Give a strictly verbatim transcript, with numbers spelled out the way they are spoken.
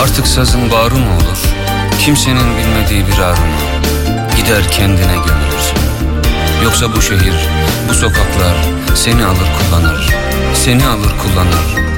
Artık sazın bağrı mı olur, kimsenin bilmediği bir ağrı mı? Gider kendine gömülürsün. Yoksa bu şehir, bu sokaklar seni alır kullanır, seni alır kullanır.